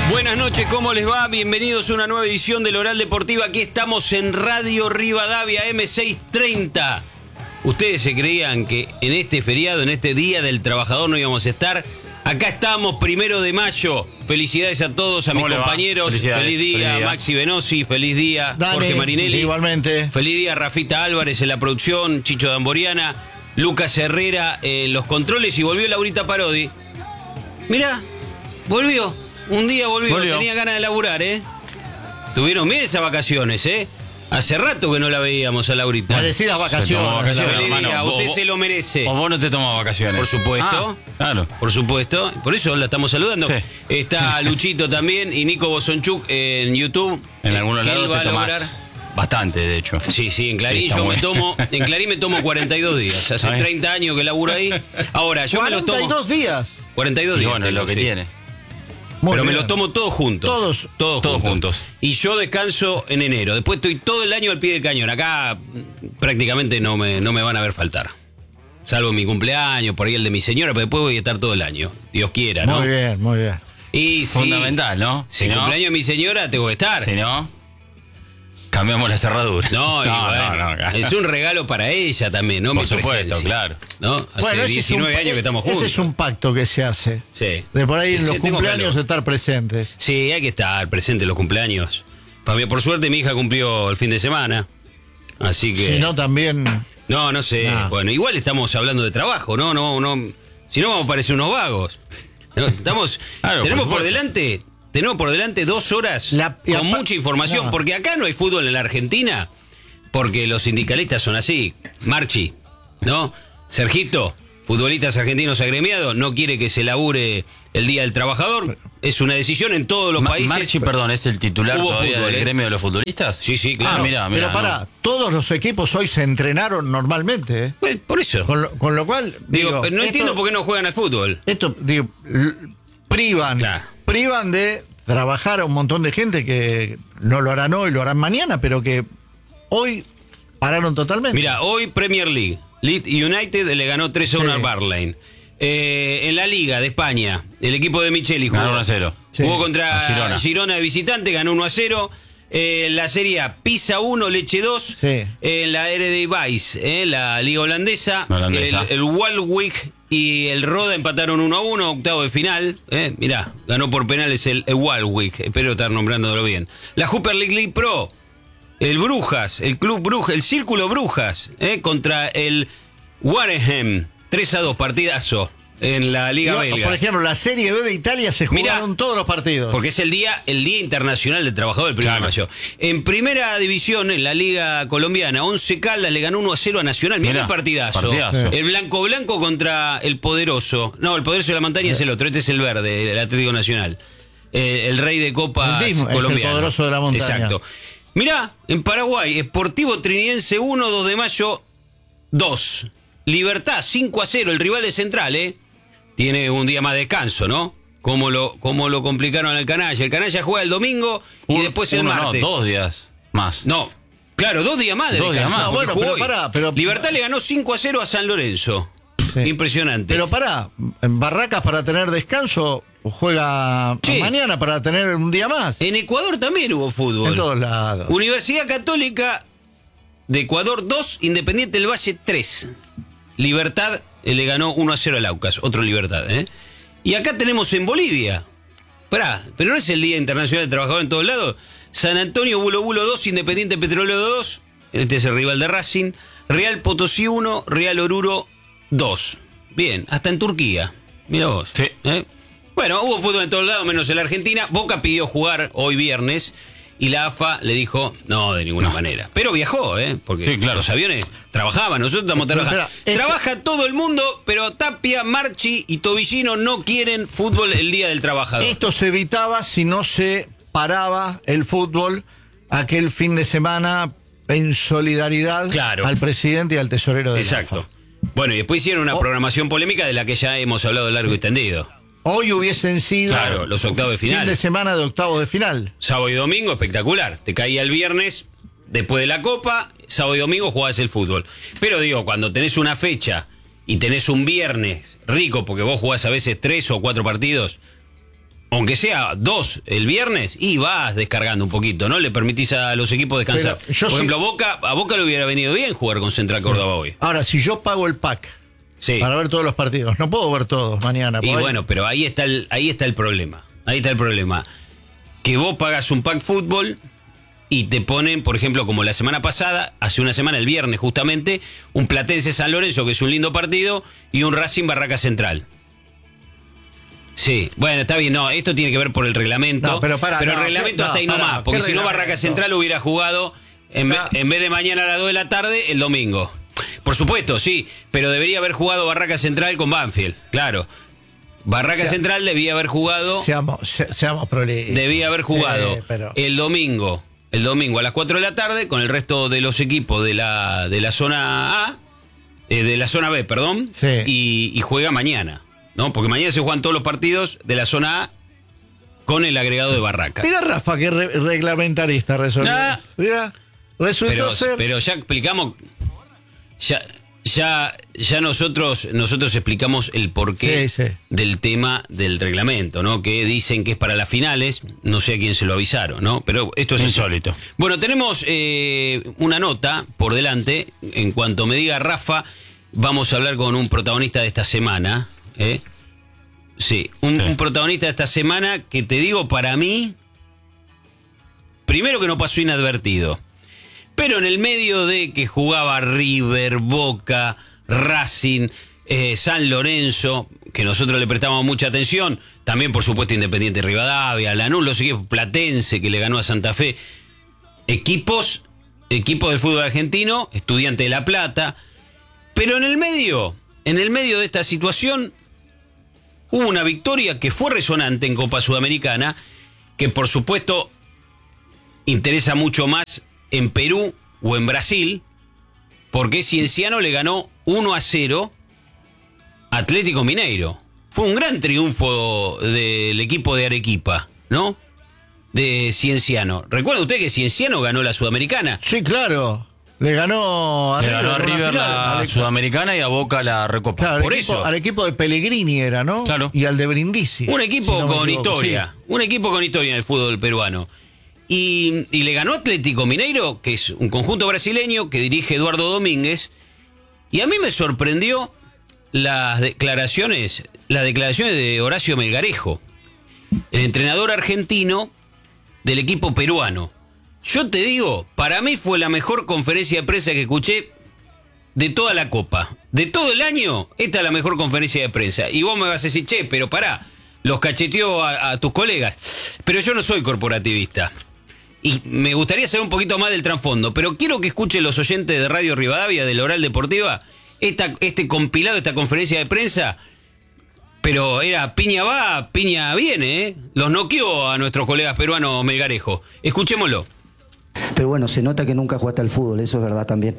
Buenas noches, ¿cómo les va? Bienvenidos a una nueva edición del Oral Deportiva. Aquí estamos en Radio Rivadavia M630. Ustedes se creían que en este feriado, en este Día del Trabajador no íbamos a estar. Acá estamos, 1 de mayo. Felicidades a todos, a mis compañeros. Feliz día, Maxi Venosi. Feliz día, Dani, Jorge Marinelli. Igualmente. Feliz día, Rafita Álvarez en la producción, Chicho Damboriana, Lucas Herrera en los controles y volvió Laurita Parodi. Mirá, volvió. Un día volvió. Tenía ganas de laburar, ¿eh? Tuvieron bien esas vacaciones, ¿eh? Hace rato que no la veíamos a Laurita. Merecidas vacaciones. Feliz día, usted se lo merece. O vos no te tomás vacaciones. Por supuesto. Claro. Por supuesto. Por eso la estamos saludando. Sí. Está Luchito también y Nico Bosonchuk en YouTube. En algunos que lados él va te a tomás lograr. bastante, de hecho. Sí, en Clarín Está yo bueno. en Clarín me tomo 42 días. Hace 30 años que laburo ahí. Ahora, yo me los tomo 42 días. 42 Y días. bueno, es lo que sí. tiene. Muy Pero me bien. los tomo todos juntos. Todos juntos. Y yo descanso en enero. Después estoy todo el año al pie del cañón. Acá prácticamente no me van a ver faltar. Salvo mi cumpleaños, por ahí el de mi señora, pero después voy a estar todo el año. Dios quiera, ¿no? Muy bien, muy bien. Y sí, Fundamental, ¿no? Si el cumpleaños de mi señora, tengo que estar. Si no, cambiamos la cerradura. No, es un regalo para ella también, ¿no? Por Mi supuesto, presencia, claro. ¿no? Hace 19 años que estamos juntos. Ese es un pacto que se hace. Sí. De por ahí en los Sí, tengo cumpleaños calor. estar presentes. Sí, hay que estar presente en los cumpleaños. Por suerte mi hija cumplió el fin de semana. Así que... Si no, también. No sé. Nah. Bueno, igual estamos hablando de trabajo, ¿no? Si no vamos a parecer unos vagos. No, Claro, tenemos por por supuesto. delante 2 horas Y con mucha información, no. porque acá no hay fútbol en la Argentina, porque los sindicalistas son así. Marchi, ¿no? Sergito, futbolistas argentinos agremiados, no quiere que se labure el Día del Trabajador. Es una decisión en todos los países. Marchi, perdón, ¿es el titular Hubo todavía fútbol, del gremio de los futbolistas? Sí, claro. Ah, mira. Pero pará, todos los equipos hoy se entrenaron normalmente, ¿eh? Pues, por eso. Con lo cual. Digo, pero no entiendo por qué no juegan al fútbol. Esto, digo, privan de trabajar a un montón de gente que no lo harán hoy, lo harán mañana, pero que hoy pararon totalmente. Mira, hoy Premier League. Leeds United le ganó 3-1 al Barley. En la Liga de España, el equipo de Micheli jugó Ganó 1-0. Jugó Sí. contra A Girona de visitante, ganó 1-0. La Serie A, Pisa 1, Leche 2. Sí. En la Eredivisie, la Liga Holandesa. Holandesa. El Walwijk y el Roda empataron 1-1, octavo de final. Mirá, ganó por penales el Walwijk. Espero estar nombrándolo bien. La Super League Pro. El Brujas, el Club Brujas, el Círculo Brujas, contra el Wareham. 3-2, partidazo en la Liga belga. Por ejemplo, la Serie B de Italia se jugaron todos los partidos. Porque es el Día Internacional del Trabajador, el 1 de mayo. En primera división, en la Liga colombiana, 11 Caldas le ganó 1-0 a Nacional. Mirá el partidazo. El Blanco contra el Poderoso. No, el Poderoso de la Montaña es el otro. Este es el verde, el Atlético Nacional. El rey de copas colombiano. Es el Poderoso de la Montaña. Exacto. Mirá, en Paraguay, Sportivo Trinidense 1, 2 de mayo 2. Libertad 5-0, el rival de Central, tiene un día más de descanso, ¿no? Cómo lo complicaron al Canalla. El Canalla juega el domingo y después el martes. No, 2 días más. No, claro, 2 días más de 2 días descanso. más. Porque Bueno, jugó pero hoy. pará, pero- Libertad le ganó 5-0 a San Lorenzo. Sí. Impresionante. Pero pará, en Barracas para tener descanso juega Sí. mañana para tener un día más. En Ecuador también hubo fútbol. En todos lados. Universidad Católica de Ecuador 2, Independiente del Valle 3. Libertad le ganó 1-0 al Aucas, otro Libertad. Y acá tenemos en Bolivia. Pará, pero no es el Día Internacional del Trabajador en todos lados. San Antonio Bulo 2, Independiente Petrolero 2. Este es el rival de Racing. Real Potosí 1, Real Oruro 2. Bien, hasta en Turquía. Mira vos. Sí. Bueno, hubo fútbol en todos lados, menos en la Argentina. Boca pidió jugar hoy viernes y la AFA le dijo, no, de ninguna manera. Pero viajó, porque Sí, claro. los aviones trabajaban, nosotros estamos trabajando. Espera, Trabaja todo el mundo, pero Tapia, Marchi y Tobillino no quieren fútbol el Día del Trabajador. Esto se evitaba si no se paraba el fútbol aquel fin de semana en solidaridad al presidente y al tesorero de la Exacto. AFA. Bueno, y después hicieron una programación polémica de la que ya hemos hablado largo y tendido. Hoy hubiesen sido los octavos de final. fin de semana de octavos de final. Sábado y domingo, espectacular. Te caía el viernes, después de la Copa, sábado y domingo jugabas el fútbol. Pero digo, cuando tenés una fecha y tenés un viernes rico, porque vos jugás a veces 3 o 4 partidos, aunque sea 2 el viernes, y vas descargando un poquito, ¿no? Le permitís a los equipos descansar. Por ejemplo, a Boca le hubiera venido bien jugar con Central Córdoba hoy. Ahora, si yo pago el pack para ver todos los partidos, no puedo ver todos mañana. Y bueno, pero ahí está el problema. Ahí está el problema. Que vos pagas un pack fútbol y te ponen, por ejemplo, como la semana pasada, hace una semana, el viernes justamente, un Platense San Lorenzo, que es un lindo partido, y un Racing Barraca Central. Sí, bueno, está bien, no, esto tiene que ver por el reglamento, no, pero el reglamento hasta ahí nomás, porque si no Barraca Central hubiera jugado en vez de mañana a las 2 de la tarde, el domingo. Por supuesto, sí, pero debería haber jugado Barraca Central con Banfield, claro. Barraca Central debía haber jugado... Seamos prolíficos. Debía haber jugado el domingo a las 4 de la tarde con el resto de los equipos de la zona A, de la zona B, perdón, y juega mañana. ¿No? Porque mañana se juegan todos los partidos de la zona A con el agregado de Barraca. Mira, Rafa, que reglamentarista resolvió. Mira, resultó ser... Pero ya explicamos, ya nosotros explicamos el porqué del tema del reglamento, ¿no? Que dicen que es para las finales, no sé a quién se lo avisaron, ¿no? Pero esto es insólito. Bueno, tenemos una nota por delante. En cuanto me diga Rafa, vamos a hablar con un protagonista de esta semana. Sí, un protagonista de esta semana que te digo, para mí, primero que no pasó inadvertido, pero en el medio de que jugaba River, Boca, Racing, San Lorenzo, que nosotros le prestamos mucha atención, también por supuesto Independiente Rivadavia, Lanús, los equipos, Platense, que le ganó a Santa Fe, equipos del fútbol argentino, Estudiante de La Plata, pero en el medio de esta situación hubo una victoria que fue resonante en Copa Sudamericana, que por supuesto interesa mucho más en Perú o en Brasil, porque Cienciano le ganó 1-0 a Atlético Mineiro. Fue un gran triunfo del equipo de Arequipa, ¿no? De Cienciano. ¿Recuerda usted que Cienciano ganó la Sudamericana? Sí, claro. Le ganó a River la Sudamericana y a Boca la Recopa. Claro, por eso. Al equipo de Pellegrini era, ¿no? Claro. Y al de Brindisi. Un equipo con historia. Sí. Un equipo con historia en el fútbol peruano. Y le ganó Atlético Mineiro, que es un conjunto brasileño que dirige Eduardo Domínguez. Y a mí me sorprendió las declaraciones de Horacio Melgarejo, el entrenador argentino del equipo peruano. Yo te digo, para mí fue la mejor conferencia de prensa que escuché de toda la Copa. De todo el año, esta es la mejor conferencia de prensa. Y vos me vas a decir, che, pero pará, los cacheteó a tus colegas. Pero yo no soy corporativista. Y me gustaría saber un poquito más del trasfondo. Pero quiero que escuchen los oyentes de Radio Rivadavia, de la Oral Deportiva, este compilado, esta conferencia de prensa. Pero era piña va, piña viene, ¿eh? Los noqueó a nuestros colegas peruanos Melgarejo. Escuchémoslo. Pero bueno, se nota que nunca jugaste al fútbol, eso es verdad también.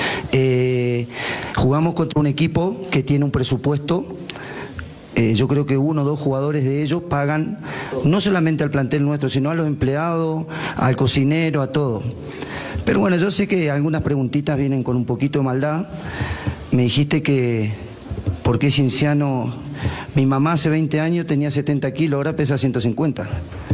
Jugamos contra un equipo que tiene un presupuesto. Yo creo que 1 o 2 jugadores de ellos pagan no solamente al plantel nuestro, sino a los empleados, al cocinero, a todo. Pero bueno, yo sé que algunas preguntitas vienen con un poquito de maldad. Me dijiste que, ¿por qué Cienciano? Mi mamá hace 20 años tenía 70 kilos, ahora pesa 150.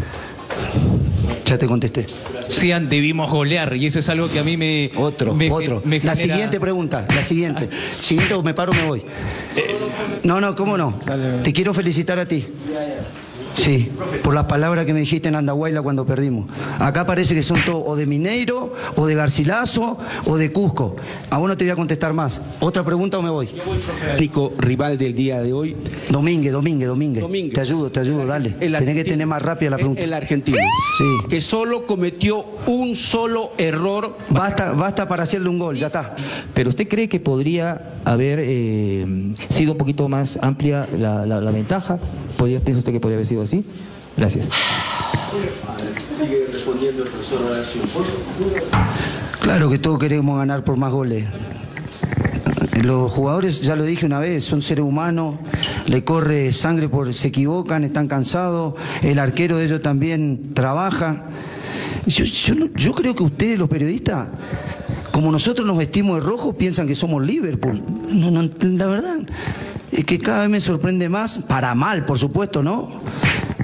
Ya te contesté. Sean debimos golear, y eso es algo que a mí me... Otro. Me la genera... siguiente pregunta, la siguiente. Siguiente, o me paro o me voy. No, ¿cómo no? Te quiero felicitar a ti. Sí, por las palabras que me dijiste en Andahuayla cuando perdimos. Acá parece que son todos o de Mineiro, o de Garcilaso, o de Cusco. A vos no te voy a contestar más. ¿Otra pregunta o me voy? Tico, rival del día de hoy. Domínguez. Te ayudo, dale. Tenés que tener más rápida la pregunta. El argentino. Sí. Que solo cometió un solo error. Basta para hacerle un gol, ya está. Pero ¿usted cree que podría haber sido un poquito más amplia la ventaja? ¿Piensa usted que podría haber sido así? Gracias. Sigue respondiendo el profesor Horacio. Claro que todos queremos ganar por más goles. Los jugadores, ya lo dije una vez, son seres humanos, le corre sangre se equivocan, están cansados, el arquero de ellos también trabaja. Yo creo que ustedes, los periodistas, como nosotros nos vestimos de rojo, piensan que somos Liverpool. No, la verdad es que cada vez me sorprende más, para mal, por supuesto, ¿no?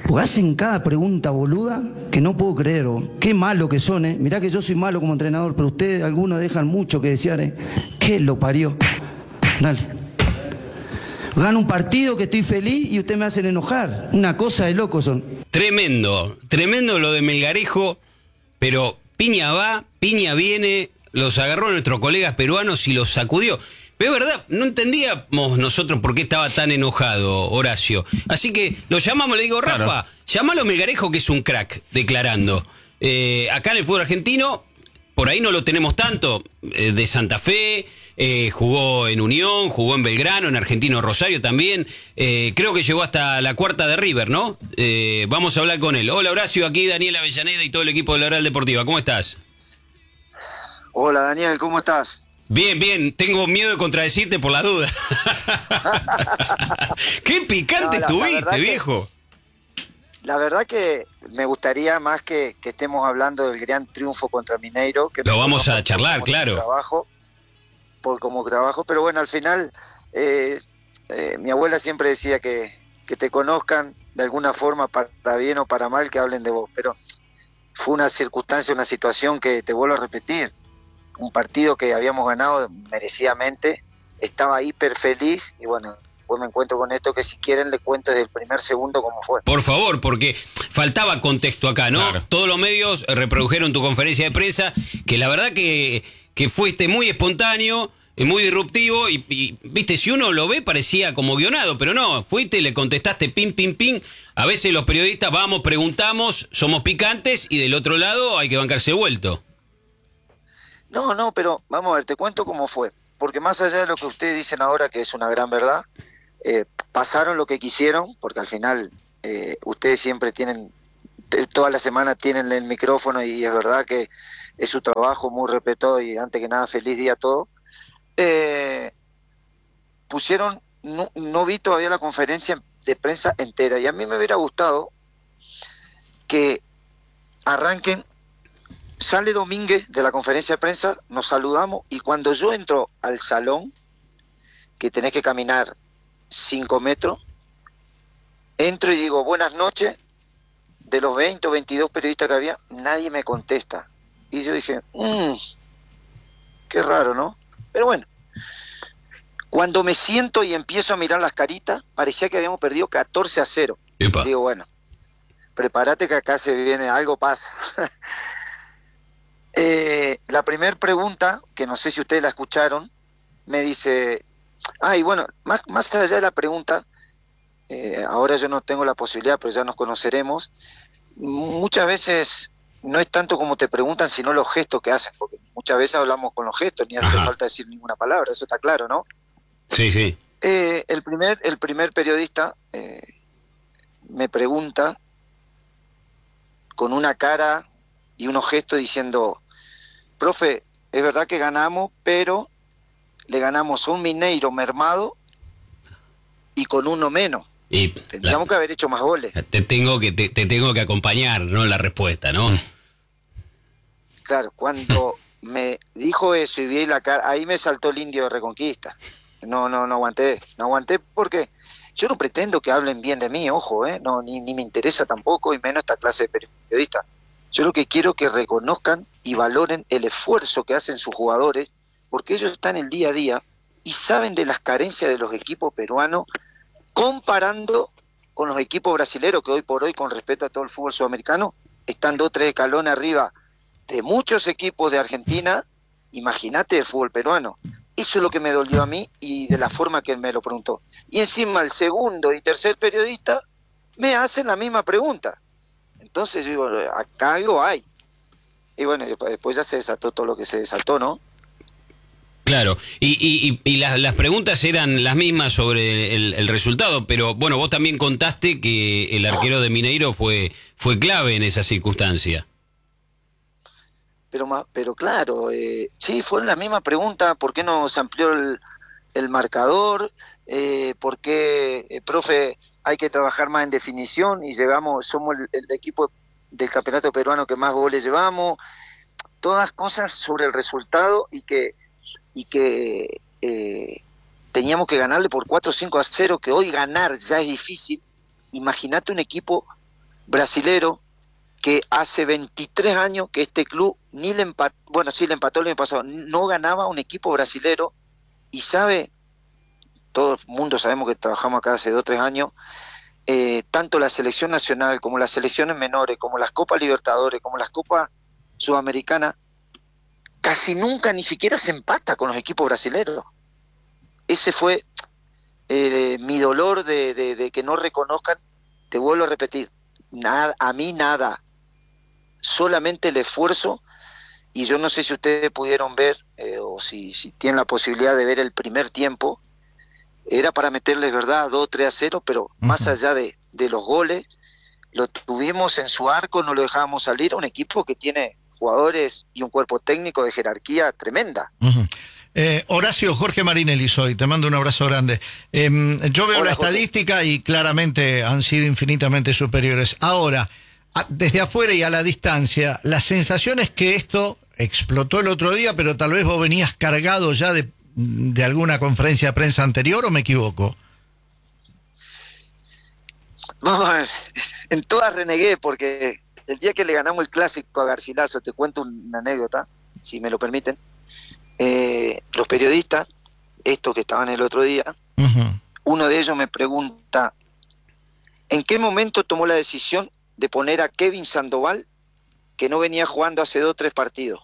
Pues hacen cada pregunta boluda que no puedo creer. Qué malo que son, ¿eh? Mirá que yo soy malo como entrenador, pero ustedes algunos dejan mucho que desear, ¿eh? ¿Qué lo parió? Dale. Gano un partido que estoy feliz y ustedes me hacen enojar. Una cosa de locos son. Tremendo lo de Melgarejo, pero piña va, piña viene, los agarró a nuestros colegas peruanos y los sacudió. Pero es verdad, no entendíamos nosotros por qué estaba tan enojado Horacio. Así que lo llamamos, le digo, Rafa, claro, llamalo a Melgarejo, que es un crack, declarando. Acá en el fútbol argentino, por ahí no lo tenemos tanto, de Santa Fe, jugó en Unión, jugó en Belgrano, en Argentino Rosario también. Creo que llegó hasta la cuarta de River, ¿no? Vamos a hablar con él. Hola Horacio, aquí Daniel Avellaneda y todo el equipo de la Oral Deportiva. ¿Cómo estás? Hola Daniel, ¿cómo estás? Bien, tengo miedo de contradecirte por la duda. Qué picante estuviste, viejo. La verdad que me gustaría más que estemos hablando del gran triunfo contra Mineiro. Que lo vamos a charlar, claro. Como trabajo, pero bueno, al final mi abuela siempre decía que te conozcan de alguna forma, para bien o para mal, que hablen de vos. Pero fue una circunstancia, una situación que te vuelvo a repetir. Un partido que habíamos ganado merecidamente, estaba hiper feliz y bueno, pues me encuentro con esto que si quieren le cuento desde el primer segundo cómo fue. Por favor, porque faltaba contexto acá, ¿no? Claro. Todos los medios reprodujeron tu conferencia de prensa, que la verdad que fuiste muy espontáneo, muy disruptivo y viste, si uno lo ve parecía como guionado, pero no, fuiste y le contestaste pim. A veces los periodistas vamos, preguntamos, somos picantes y del otro lado hay que bancarse vuelto. No, pero vamos a ver, te cuento cómo fue. Porque más allá de lo que ustedes dicen ahora, que es una gran verdad, pasaron lo que quisieron, porque al final ustedes siempre tienen, toda la semana tienen el micrófono y es verdad que es su trabajo muy respetado y antes que nada feliz día a todos. Pusieron, no vi todavía la conferencia de prensa entera y a mí me hubiera gustado que arranquen. Sale Domínguez de la conferencia de prensa, nos saludamos y cuando yo entro al salón, que tenés que caminar 5 metros, entro y digo buenas noches, de los 20 o 22 periodistas que había, nadie me contesta. Y yo dije, qué raro, ¿no? Pero bueno, cuando me siento y empiezo a mirar las caritas, parecía que habíamos perdido 14-0. Digo, bueno, prepárate que acá se viene, algo pasa. La primera pregunta, que no sé si ustedes la escucharon, me dice, y bueno, más allá de la pregunta, ahora yo no tengo la posibilidad, pero ya nos conoceremos, muchas veces no es tanto como te preguntan, sino los gestos que hacen, porque muchas veces hablamos con los gestos, ni hace falta decir ninguna palabra, eso está claro, ¿no? Sí. El primer periodista me pregunta con una cara y unos gestos diciendo, profe, es verdad que ganamos, pero le ganamos a un Mineiro mermado y con uno menos. Y tendríamos que haber hecho más goles. Te tengo que acompañar, ¿no? La respuesta, ¿no? Claro, cuando me dijo eso y vi la cara, ahí me saltó el indio de Reconquista. No aguanté porque yo no pretendo que hablen bien de mí, ojo, no, ni me interesa tampoco, y menos esta clase de periodistas. Yo lo que quiero es que reconozcan y valoren el esfuerzo que hacen sus jugadores, porque ellos están el día a día y saben de las carencias de los equipos peruanos, comparando con los equipos brasileños, que hoy por hoy, con respeto a todo el fútbol sudamericano, están 2 o 3 escalones arriba de muchos equipos de Argentina. Imagínate el fútbol peruano. Eso es lo que me dolió a mí y de la forma que él me lo preguntó. Y encima el segundo y tercer periodista me hacen la misma pregunta. Entonces yo digo, acá algo hay. Y bueno, después ya se desató todo lo que se desató, ¿no? Claro, y las preguntas eran las mismas sobre el resultado, pero bueno, vos también contaste que el arquero de Mineiro fue clave en esa circunstancia. Pero claro, sí, fue la misma pregunta, ¿por qué no se amplió el marcador? ¿Por qué, profe, hay que trabajar más en definición y somos el equipo del campeonato peruano que más goles llevamos? Todas cosas sobre el resultado y que teníamos que ganarle por 4-5-0, que hoy ganar ya es difícil. Imagínate un equipo brasilero que hace 23 años que este club ni le empató, bueno, sí le empató el año pasado, no ganaba un equipo brasilero, y sabe, todo el mundo sabemos que trabajamos acá hace 2 o 3 años, tanto la selección nacional como las selecciones menores, como las Copas Libertadores, como las Copas Sudamericanas, casi nunca ni siquiera se empata con los equipos brasileños. Ese fue mi dolor de que no reconozcan. Te vuelvo a repetir, nada, a mí nada, solamente el esfuerzo. Y yo no sé si ustedes pudieron ver o si tienen la posibilidad de ver el primer tiempo. Era para meterles, verdad, 2-3-0, pero más allá de los goles, lo tuvimos en su arco, no lo dejábamos salir. Un equipo que tiene jugadores y un cuerpo técnico de jerarquía tremenda. Horacio, Jorge Marinelli soy, te mando un abrazo grande. Yo veo Hola, la Jorge. estadística y claramente han sido infinitamente superiores. Ahora, desde afuera y a la distancia, la sensación es que esto explotó el otro día, pero tal vez vos venías cargado ya de alguna conferencia de prensa anterior, ¿o me equivoco? Vamos a ver, en todas renegué, porque el día que le ganamos el clásico a Garcilaso, te cuento una anécdota, si me lo permiten. Los periodistas, estos que estaban el otro día, uno de ellos me pregunta, ¿en qué momento tomó la decisión de poner a Kevin Sandoval, que no venía jugando hace 2 o 3 partidos?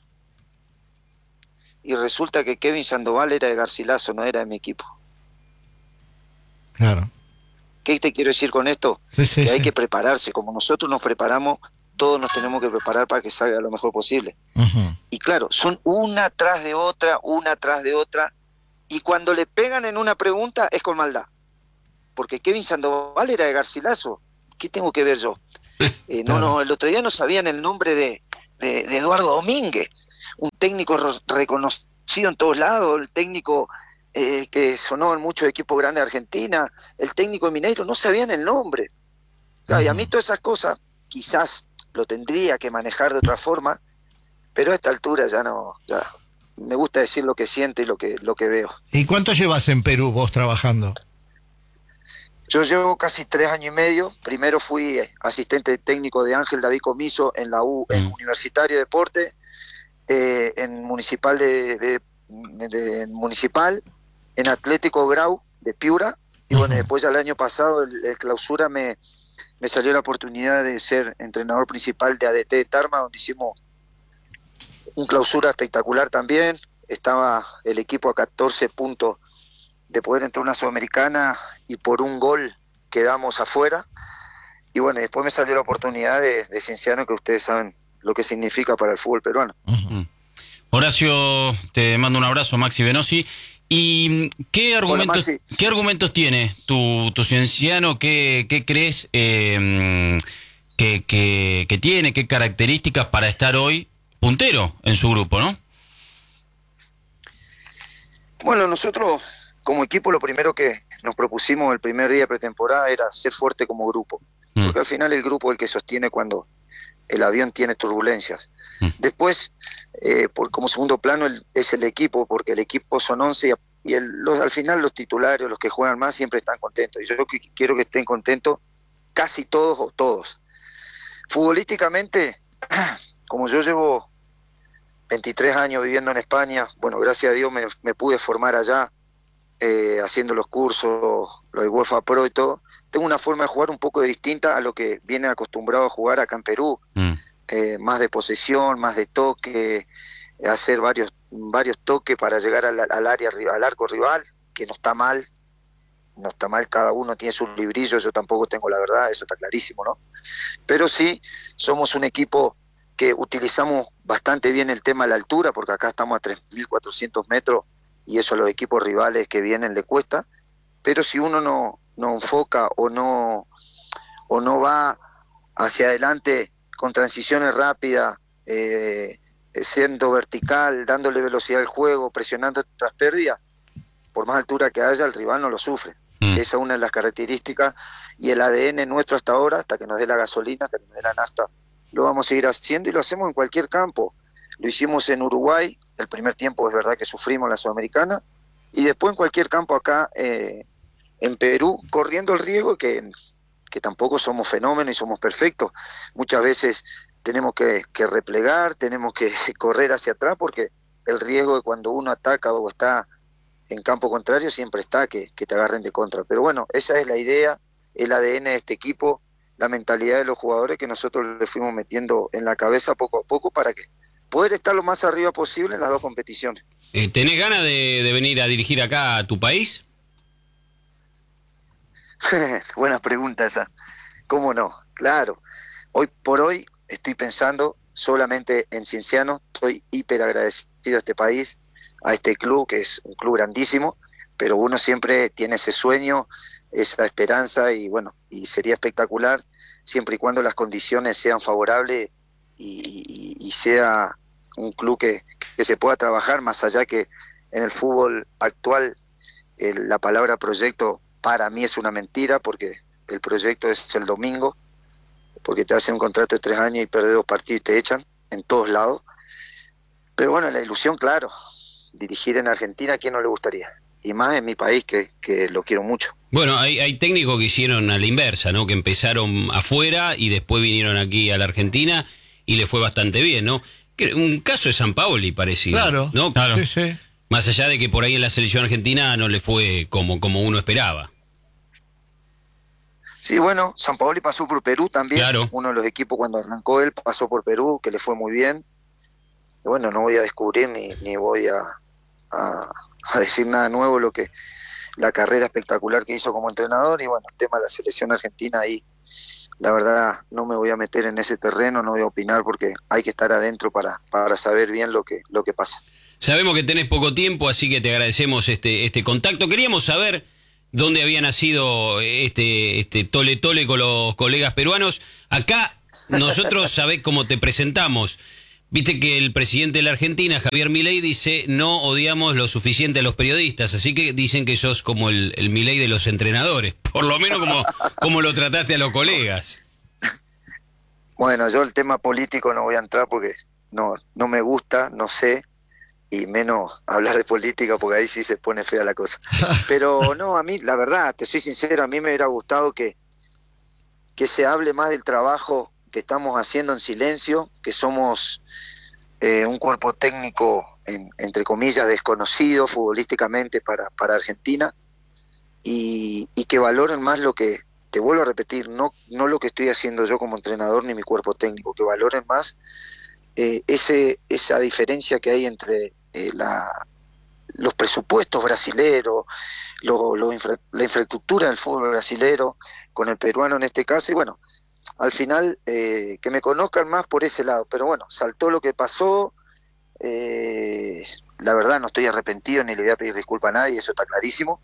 Y resulta que Kevin Sandoval era de Garcilaso, no era de mi equipo. Claro. ¿Qué te quiero decir con esto? Sí, Que hay que prepararse, como nosotros nos preparamos, todos nos tenemos que preparar para que salga lo mejor posible. Y claro, son una tras de otra, y cuando le pegan en una pregunta es con maldad. Porque Kevin Sandoval era de Garcilaso, ¿qué tengo que ver yo? No, el otro día no sabían el nombre de Eduardo Domínguez, un técnico reconocido en todos lados, el técnico que sonó en muchos equipos grandes de Argentina, el técnico de Mineiro, no sabían el nombre. Claro, y a mí todas esas cosas quizás lo tendría que manejar de otra forma, pero a esta altura ya no, ya me gusta decir lo que siento y lo que veo. ¿Y cuánto llevas en Perú vos trabajando? Yo llevo casi 3 años y medio. Primero fui asistente técnico de Ángel David Comiso en la en Universitario de Deporte, en Municipal Municipal, en Atlético Grau de Piura, y bueno, después ya el año pasado, el clausura, me salió la oportunidad de ser entrenador principal de ADT de Tarma, donde hicimos un clausura espectacular también. Estaba el equipo a 14 puntos de poder entrar a una Sudamericana, y por un gol quedamos afuera. Y bueno, después me salió la oportunidad de Cienciano, que ustedes saben lo que significa para el fútbol peruano. Horacio, te mando un abrazo, Maxi Venosi. ¿Y qué argumentos tiene tu Cienciano? ¿Qué crees que tiene? ¿Qué características para estar hoy puntero en su grupo, no? Bueno, nosotros como equipo lo primero que nos propusimos el primer día de pretemporada era ser fuerte como grupo, porque al final el grupo es el que sostiene cuando el avión tiene turbulencias. Después, como segundo plano es el equipo, porque el equipo son 11 y al final los titulares, los que juegan más, siempre están contentos, y yo quiero que estén contentos casi todos o todos. Futbolísticamente, como yo llevo 23 años viviendo en España, bueno, gracias a Dios me pude formar allá, haciendo los cursos, lo de UEFA Pro y todo. Tengo una forma de jugar un poco distinta a lo que viene acostumbrado a jugar acá en Perú. Más de posesión, más de toque, hacer varios toques para llegar al arco rival, que no está mal, cada uno tiene sus librillos, yo tampoco tengo la verdad, eso está clarísimo, ¿no? Pero sí, somos un equipo que utilizamos bastante bien el tema de la altura, porque acá estamos a 3.400 metros, y eso a los equipos rivales que vienen le cuesta. Pero si uno no enfoca o no va hacia adelante con transiciones rápidas, siendo vertical, dándole velocidad al juego, presionando tras pérdidas, por más altura que haya, el rival no lo sufre. Esa es una de las características, y el ADN nuestro hasta ahora, hasta que nos dé la gasolina, hasta que nos dé la nafta, lo vamos a seguir haciendo, y lo hacemos en cualquier campo. Lo hicimos en Uruguay, el primer tiempo es verdad que sufrimos la Sudamericana, y después en cualquier campo acá en Perú, corriendo el riesgo que que tampoco somos fenómenos y somos perfectos. Muchas veces tenemos que replegar, tenemos que correr hacia atrás, porque el riesgo de cuando uno ataca o está en campo contrario siempre está que te agarren de contra. Pero bueno, esa es la idea, el ADN de este equipo, la mentalidad de los jugadores que nosotros le fuimos metiendo en la cabeza poco a poco para que poder estar lo más arriba posible en las dos competiciones. ¿Tenés ganas de venir a dirigir acá a tu país? Buena pregunta esa. ¿Cómo no? Claro. Hoy por hoy estoy pensando solamente en Cienciano. Estoy hiper agradecido a este país, a este club, que es un club grandísimo, pero uno siempre tiene ese sueño, esa esperanza, y bueno, y sería espectacular siempre y cuando las condiciones sean favorables y sea un club que se pueda trabajar, más allá que en el fútbol actual la palabra proyecto para mí es una mentira, porque el proyecto es el domingo, porque te hacen un contrato de 3 años y perdés 2 partidos y te echan en todos lados. Pero bueno, la ilusión, claro, dirigir en Argentina, ¿a quién no le gustaría? Y más en mi país, que lo quiero mucho. Bueno, hay técnicos que hicieron a la inversa, ¿no? Que empezaron afuera y después vinieron aquí a la Argentina y le fue bastante bien, ¿no? Un caso de Sampaoli parecido. Claro, ¿no? Claro. Sí, sí. Más allá de que por ahí en la selección argentina no le fue como uno esperaba. Sí, bueno, Sampaoli pasó por Perú también. Claro. Uno de los equipos cuando arrancó él pasó por Perú, que le fue muy bien. Y bueno, no voy a descubrir ni voy a decir nada nuevo, la carrera espectacular que hizo como entrenador. Y bueno, el tema de la selección argentina, ahí la verdad no me voy a meter en ese terreno, no voy a opinar, porque hay que estar adentro para saber bien lo que pasa. Sabemos que tenés poco tiempo, así que te agradecemos este contacto. Queríamos saber dónde había nacido este tole con los colegas peruanos. Acá nosotros sabés cómo te presentamos. Viste que el presidente de la Argentina, Javier Milei, dice: no odiamos lo suficiente a los periodistas, así que dicen que sos como el Milei de los entrenadores, por lo menos como lo trataste a los colegas. Bueno, yo el tema político no voy a entrar porque no me gusta, no sé, y menos hablar de política, porque ahí sí se pone fea la cosa. Pero no, a mí, la verdad, te soy sincero, a mí me hubiera gustado que se hable más del trabajo que estamos haciendo en silencio, que somos un cuerpo técnico, entre comillas, desconocido futbolísticamente para Argentina, y que valoren más lo que, te vuelvo a repetir, no lo que estoy haciendo yo como entrenador ni mi cuerpo técnico, que valoren más esa diferencia que hay entre los presupuestos brasileros, la infraestructura del fútbol brasilero con el peruano en este caso. Y bueno, al final que me conozcan más por ese lado. Pero bueno, saltó lo que pasó, la verdad no estoy arrepentido ni le voy a pedir disculpas a nadie, eso está clarísimo.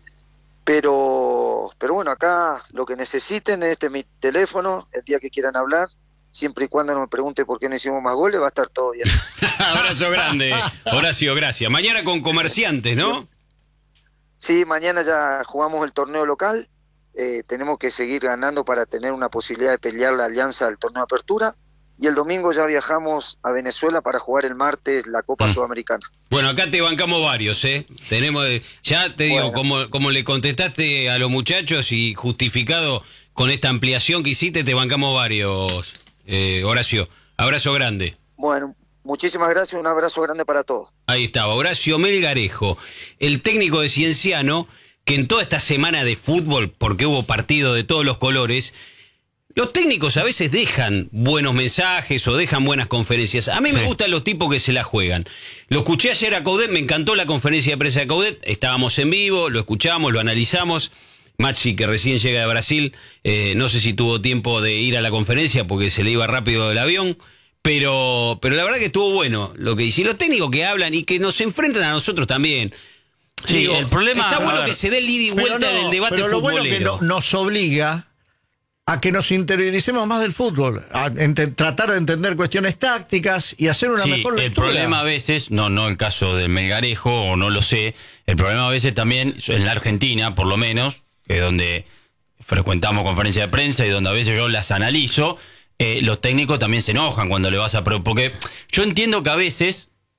Pero bueno, acá lo que necesiten, este es mi teléfono, el día que quieran hablar, siempre y cuando no me pregunte por qué no hicimos más goles, va a estar todo bien. Abrazo grande, Horacio, gracias. Mañana con Comerciantes, ¿no? Sí, mañana ya jugamos el torneo local, tenemos que seguir ganando para tener una posibilidad de pelear la alianza del torneo de apertura, y el domingo ya viajamos a Venezuela para jugar el martes la Copa Sudamericana. Bueno, acá te bancamos varios, ¿eh? Tenemos, ya te digo, como le contestaste a los muchachos y justificado con esta ampliación que hiciste, te bancamos varios, Horacio. Abrazo grande. Bueno, muchísimas gracias, un abrazo grande para todos. Ahí estaba, Horacio Melgarejo, el técnico de Cienciano, que en toda esta semana de fútbol, porque hubo partido de todos los colores, los técnicos a veces dejan buenos mensajes o dejan buenas conferencias. A mí me gustan los tipos que se la juegan. Lo escuché ayer a Coudet, me encantó la conferencia de prensa de Coudet, estábamos en vivo, lo escuchamos, lo analizamos. Maxi, que recién llega de Brasil, no sé si tuvo tiempo de ir a la conferencia porque se le iba rápido el avión, pero la verdad que estuvo bueno lo que dice. Y los técnicos que hablan y que nos enfrentan a nosotros también. Sí, Digo, el problema... está bueno que se dé el ida y vuelta del debate pero lo futbolero. bueno que nos obliga a que nos interioricemos más del fútbol, a tratar de entender cuestiones tácticas y hacer una mejor lectura. El problema a veces, no el caso del Melgarejo, o no lo sé, el problema a veces también, en la Argentina por lo menos, que es donde frecuentamos conferencias de prensa y donde a veces yo las analizo, los técnicos también se enojan cuando le vas a... Porque yo entiendo que a veces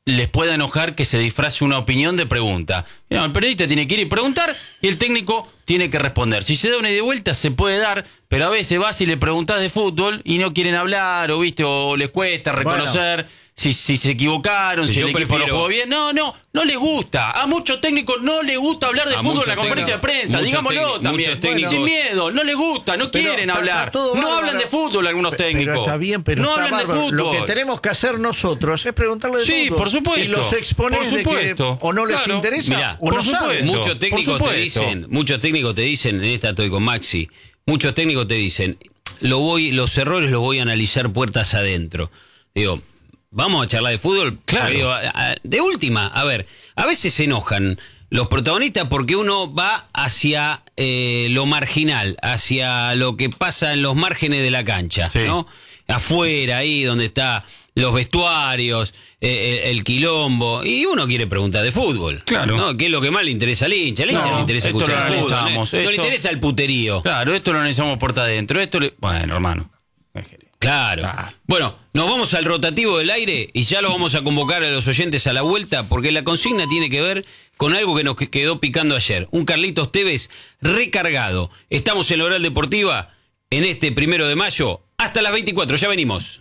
les pueda enojar que se disfrace una opinión de pregunta. El periodista tiene que ir y preguntar y el técnico tiene que responder. Si se da una ida y vuelta, se puede dar, pero a veces vas y le preguntás de fútbol y no quieren hablar, o les cuesta reconocer si se equivocaron, si el equipo no jugó bien. No les gusta. A muchos técnicos no les gusta hablar de fútbol en la conferencia de prensa, digámoslo también. Sin miedo, no les gusta, no quieren hablar. No hablan de fútbol algunos técnicos. Pero está bien, pero no está hablan de fútbol. Lo que tenemos que hacer nosotros es preguntarle de fútbol. Sí, por supuesto. Y los exponés de que o no les interesa. Mirá, o no saben. Muchos técnicos te dicen, en esta estoy con Maxi, muchos técnicos te dicen, los errores los voy a analizar puertas adentro. Digo, vamos a charlar de fútbol. Claro. Digo, de última, a ver, a veces se enojan los protagonistas porque uno va hacia lo marginal, hacia lo que pasa en los márgenes de la cancha, sí, ¿no? Afuera, ahí donde está los vestuarios, el quilombo, y uno quiere preguntar de fútbol. Claro. ¿No? ¿Qué es lo que más le interesa al hincha? Al hincha le interesa escuchar de fútbol. No le interesa el puterío. Claro, esto lo analizamos puerta adentro. Bueno, hermano. Claro. Bueno, nos vamos al rotativo del aire y ya lo vamos a convocar a los oyentes a la vuelta porque la consigna tiene que ver con algo que nos quedó picando ayer. Un Carlitos Tevez recargado. Estamos en la Oral Deportiva en este 1 de mayo hasta las 24. Ya venimos.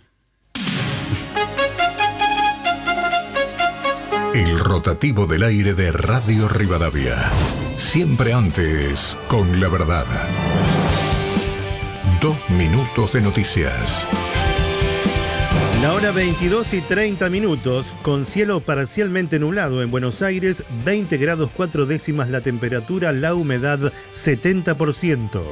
El rotativo del aire de Radio Rivadavia. Siempre antes con la verdad. 2 minutos de noticias. La hora 22:30, con cielo parcialmente nublado en Buenos Aires, 20 grados 4 décimas la temperatura, la humedad 70%.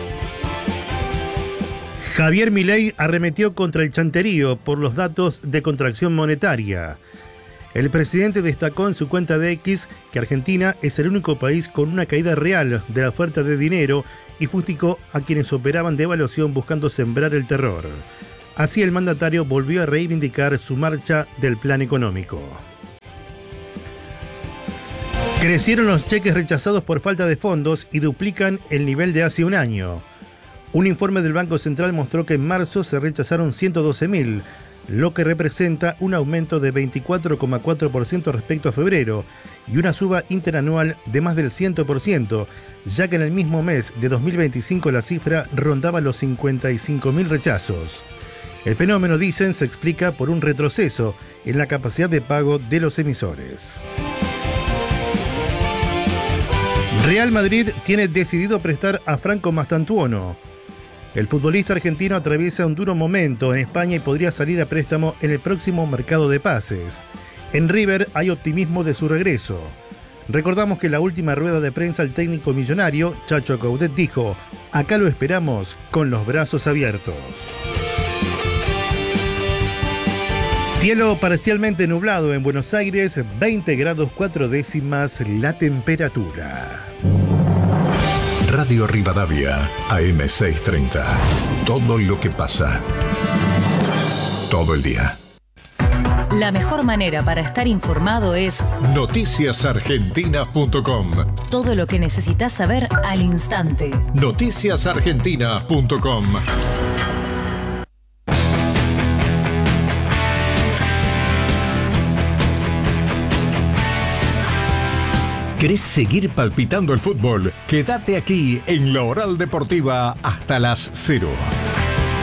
Javier Milei arremetió contra el chanterío por los datos de contracción monetaria. El presidente destacó en su cuenta de X que Argentina es el único país con una caída real de la oferta de dinero y fustigó a quienes operaban devaluación buscando sembrar el terror. Así el mandatario volvió a reivindicar su marcha del plan económico. Crecieron los cheques rechazados por falta de fondos y duplican el nivel de hace un año. Un informe del Banco Central mostró que en marzo se rechazaron 112.000, lo que representa un aumento de 24,4% respecto a febrero y una suba interanual de más del 100%, ya que en el mismo mes de 2025 la cifra rondaba los 55.000 rechazos. El fenómeno, dicen, se explica por un retroceso en la capacidad de pago de los emisores. Real Madrid tiene decidido prestar a Franco Mastantuono. El futbolista argentino atraviesa un duro momento en España y podría salir a préstamo en el próximo mercado de pases. En River hay optimismo de su regreso. Recordamos que en la última rueda de prensa el técnico millonario, Chacho Coudet, dijo: "Acá lo esperamos con los brazos abiertos". Cielo parcialmente nublado en Buenos Aires, 20 grados 4 décimas la temperatura. Radio Rivadavia, AM630. Todo lo que pasa. Todo el día. La mejor manera para estar informado es noticiasargentina.com. Todo lo que necesitas saber al instante. Noticiasargentina.com. ¿Querés seguir palpitando el fútbol? Quédate aquí en la Oral Deportiva hasta las 0.